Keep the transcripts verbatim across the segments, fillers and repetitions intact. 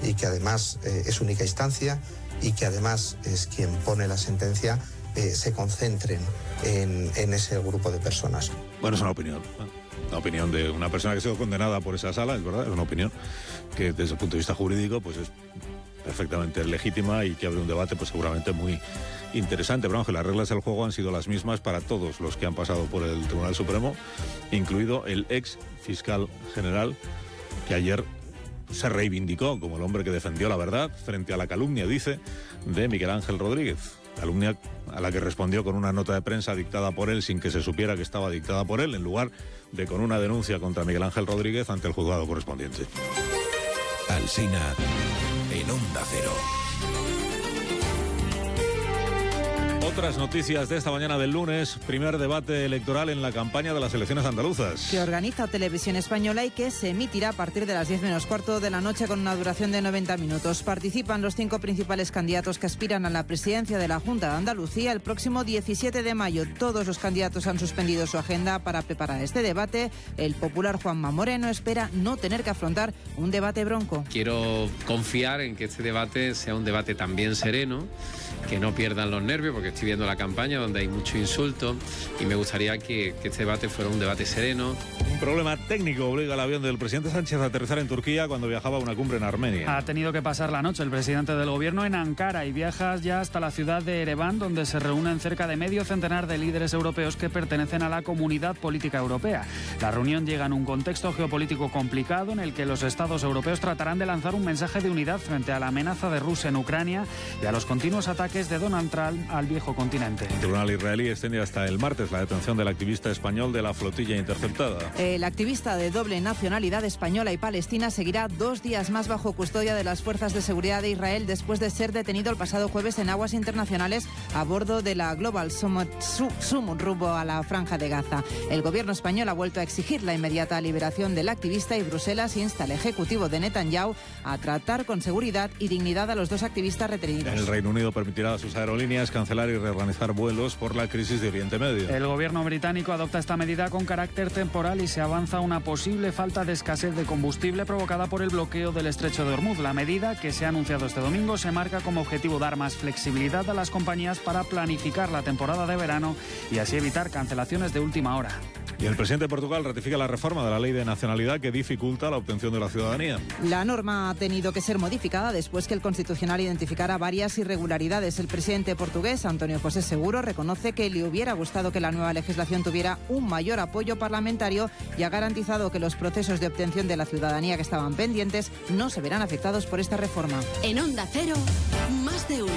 y que además eh, es única instancia y que además es quien pone la sentencia, eh, se concentren en, en ese grupo de personas. Bueno, es una opinión, una opinión de una persona que ha sido condenada por esa sala, es verdad, es una opinión que desde el punto de vista jurídico pues es perfectamente legítima y que abre un debate pues seguramente muy interesante, pero vamos, que las reglas del juego han sido las mismas para todos los que han pasado por el Tribunal Supremo, incluido el ex fiscal general, que ayer se reivindicó como el hombre que defendió la verdad frente a la calumnia, dice, de Miguel Ángel Rodríguez. Calumnia a la que respondió con una nota de prensa dictada por él sin que se supiera que estaba dictada por él, en lugar de con una denuncia contra Miguel Ángel Rodríguez ante el juzgado correspondiente. Alsina en Onda Cero. Otras noticias de esta mañana del lunes: primer debate electoral en la campaña de las elecciones andaluzas, que organiza Televisión Española y que se emitirá a partir de las diez menos cuarto de la noche con una duración de noventa minutos. Participan los cinco principales candidatos que aspiran a la presidencia de la Junta de Andalucía el próximo diecisiete de mayo. Todos los candidatos han suspendido su agenda para preparar este debate. El popular Juanma Moreno espera no tener que afrontar un debate bronco. Quiero confiar en que este debate sea un debate también sereno, que no pierdan los nervios, porque estoy viendo la campaña donde hay mucho insulto y me gustaría que, que este debate fuera un debate sereno. Un problema técnico obliga al avión del presidente Sánchez a aterrizar en Turquía cuando viajaba a una cumbre en Armenia. Ha tenido que pasar la noche el presidente del gobierno en Ankara y viaja ya hasta la ciudad de Ereván, donde se reúnen cerca de medio centenar de líderes europeos que pertenecen a la Comunidad Política Europea. La reunión llega en un contexto geopolítico complicado en el que los estados europeos tratarán de lanzar un mensaje de unidad frente a la amenaza de Rusia en Ucrania y a los continuos ataques de Donald Trump al viejo continente. El tribunal israelí extiende hasta el martes la detención del activista español de la flotilla interceptada. El activista de doble nacionalidad española y palestina seguirá dos días más bajo custodia de las fuerzas de seguridad de Israel después de ser detenido el pasado jueves en aguas internacionales a bordo de la Global Summit, Summit rumbo a la Franja de Gaza. El gobierno español ha vuelto a exigir la inmediata liberación del activista y Bruselas insta al ejecutivo de Netanyahu a tratar con seguridad y dignidad a los dos activistas retenidos. El Reino Unido permitirá a sus aerolíneas cancelar y reorganizar vuelos por la crisis de Oriente Medio. El gobierno británico adopta esta medida con carácter temporal y se avanza una posible falta de escasez de combustible provocada por el bloqueo del estrecho de Hormuz. La medida, que se ha anunciado este domingo, se marca como objetivo dar más flexibilidad a las compañías para planificar la temporada de verano y así evitar cancelaciones de última hora. Y el presidente de Portugal ratifica la reforma de la ley de nacionalidad que dificulta la obtención de la ciudadanía. La norma ha tenido que ser modificada después que el Constitucional identificara varias irregularidades. El presidente portugués, António José Seguro, reconoce que le hubiera gustado que la nueva legislación tuviera un mayor apoyo parlamentario y ha garantizado que los procesos de obtención de la ciudadanía que estaban pendientes no se verán afectados por esta reforma. En Onda Cero, más de uno.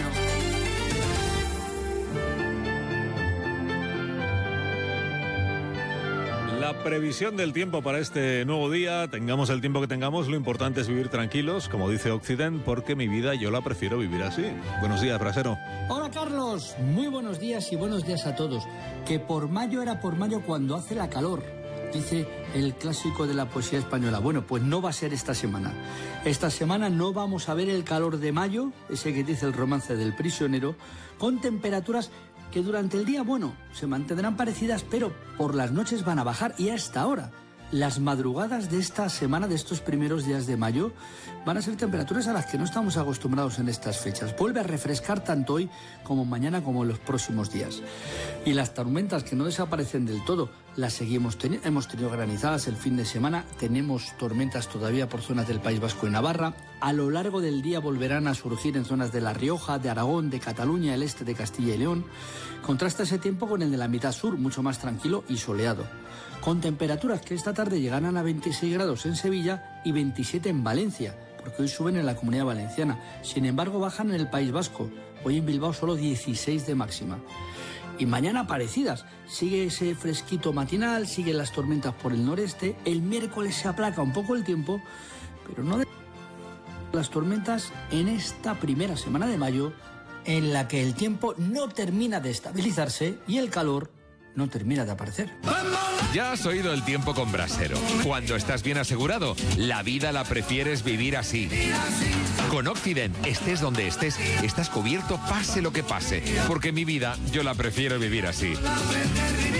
La previsión del tiempo para este nuevo día, tengamos el tiempo que tengamos, lo importante es vivir tranquilos, como dice Occident, porque mi vida yo la prefiero vivir así. Buenos días, Brasero. Hola, Carlos. Muy buenos días y buenos días a todos. Que por mayo era por mayo cuando hace la calor, dice el clásico de la poesía española. Bueno, pues no va a ser esta semana. Esta semana no vamos a ver el calor de mayo, ese que dice el romance del prisionero, con temperaturas que durante el día, bueno, se mantendrán parecidas, pero por las noches van a bajar y hasta ahora. Las madrugadas de esta semana, de estos primeros días de mayo, van a ser temperaturas a las que no estamos acostumbrados en estas fechas. Vuelve a refrescar tanto hoy como mañana como en los próximos días. Y las tormentas que no desaparecen del todo, las seguimos teniendo. Hemos tenido granizadas el fin de semana, tenemos tormentas todavía por zonas del País Vasco y Navarra. A lo largo del día volverán a surgir en zonas de La Rioja, de Aragón, de Cataluña, el este de Castilla y León. Contrasta ese tiempo con el de la mitad sur, mucho más tranquilo y soleado, con temperaturas que esta tarde llegarán a veintiséis grados en Sevilla y veintisiete en Valencia, porque hoy suben en la Comunidad Valenciana. Sin embargo, bajan en el País Vasco. Hoy en Bilbao solo dieciséis de máxima. Y mañana parecidas. Sigue ese fresquito matinal, siguen las tormentas por el noreste. El miércoles se aplaca un poco el tiempo, pero no de las tormentas en esta primera semana de mayo, en la que el tiempo no termina de estabilizarse y el calor no termina de aparecer. Ya has oído el tiempo con Brasero. Cuando estás bien asegurado, la vida la prefieres vivir así. Con Occident, estés donde estés, estás cubierto pase lo que pase. Porque mi vida, yo la prefiero vivir así.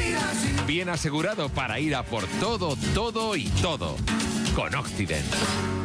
Bien asegurado para ir a por todo, todo y todo. Con Occident.